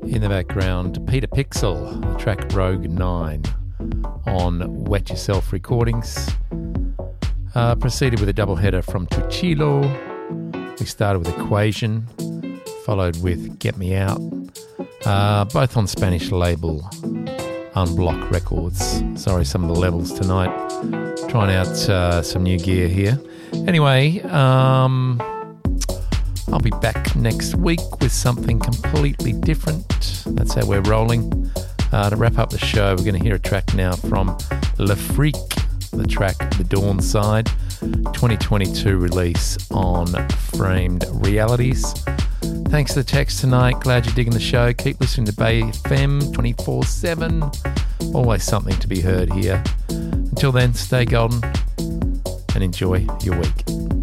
In the background, Peter Pixel, the track Rogue 9 on Wet Yourself Recordings. Proceeded with a doubleheader from Tuchilo. We started with Equation, followed with Get Me Out, both on Spanish label Unblock Records. Sorry, some of the levels tonight. Trying out some new gear here. Anyway, I'll be back next week with something completely different. That's how we're rolling. To wrap up the show, we're going to hear a track now from Le Freak, the track The Dawn Side, 2022 release on Framed Realities. Thanks for the text tonight. Glad you're digging the show. Keep listening to Bay FM 24/7. Always something to be heard here. Until then, stay golden and enjoy your week.